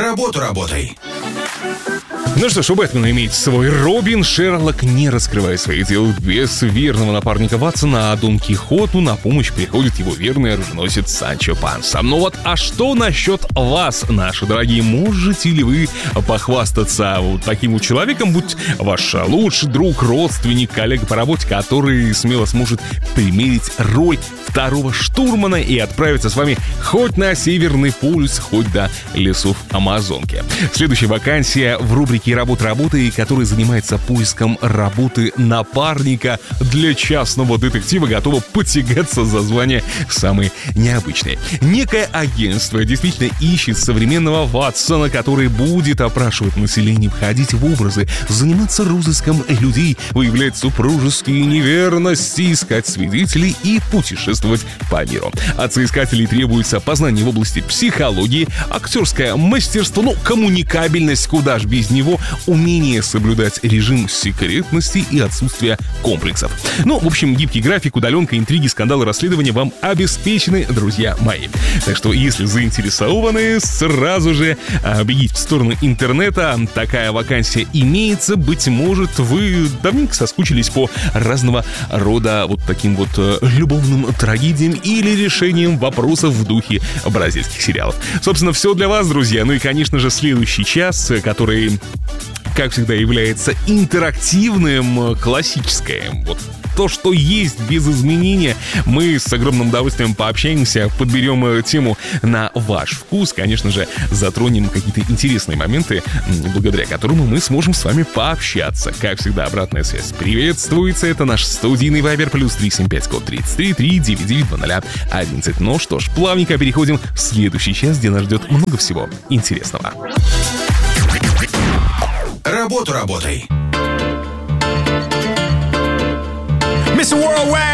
Работу работай. Ну что ж, у Бэтмена имеется свой Робин, Шерлок не раскрывает свои дела без верного напарника Ватсона, а Дон Кихоту на помощь приходит его верный оруженосец Санчо Панса. Ну вот, а что насчет вас, наши дорогие? Можете ли вы похвастаться вот таким вот человеком, будь ваш лучший друг, родственник, коллега по работе, который смело сможет примерить роль второго штурмана и отправиться с вами хоть на Северный полюс, хоть до лесов Амазонки? Следующая вакансия в рубрике «Работа-работа», который занимается поиском работы напарника для частного детектива, готово потягаться за звание самые необычные. Некое агентство действительно ищет современного Ватсона, который будет опрашивать население, входить в образы, заниматься розыском людей, выявлять супружеские неверности, искать свидетелей и путешествовать по миру. От соискателей требуется познание в области психологии, актерское мастерство, коммуникабельность, куда ж без него, умение соблюдать режим секретности и отсутствие комплексов. В общем, гибкий график, удаленка, интриги, скандалы, расследования вам обеспечены, друзья мои. Так что, если заинтересованы, сразу же бегите в сторону интернета. Такая вакансия имеется. Быть может, вы давненько соскучились по разного рода вот таким вот любовным трагедиям или решениям вопросов в духе бразильских сериалов. Собственно, все для вас, друзья. Ну и, конечно же, следующий час, который, как всегда, является интерактивным, классическим. Вот то, что есть без изменения. Мы с огромным удовольствием пообщаемся, подберем тему на ваш вкус. Конечно же, затронем какие-то интересные моменты, благодаря которым мы сможем с вами пообщаться. Как всегда, обратная связь приветствуется. Это наш студийный вайбер +375 33 399 0011. Ну что ж, плавненько переходим в следующий час, где нас ждет много всего интересного. Работу работай. Mr. Worldwide.